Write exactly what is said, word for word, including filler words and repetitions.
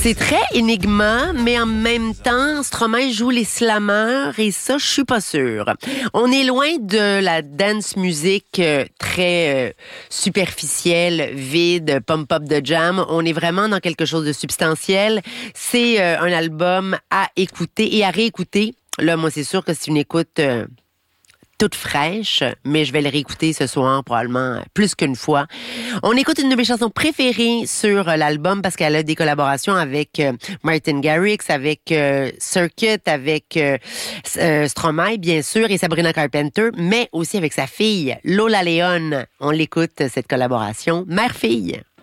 C'est très Enigma, mais en même temps, Stromae joue les slammers et ça, je suis pas sûre. On est loin de la dance music euh, très euh, superficielle, vide, pump-up de jam. On est vraiment dans quelque chose de substantiel. C'est euh, un album à écouter et à réécouter. Là, moi, c'est sûr que c'est une écoute... Euh, toute fraîche, mais je vais le réécouter ce soir probablement plus qu'une fois. On écoute une de mes chansons préférées sur l'album parce qu'elle a des collaborations avec euh, Martin Garrix, avec euh, Circuit, avec euh, euh, Stromae bien sûr et Sabrina Carpenter, mais aussi avec sa fille Lola Leon. On l'écoute cette collaboration, mère-fille.